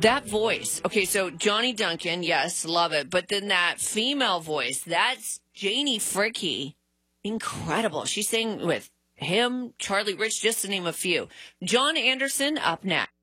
That voice. Okay, so Johnny Duncan, yes, love it. But then that female voice, that's Janie Fricke. Incredible. She sang with him, Charlie Rich, just to name a few. John Anderson up next.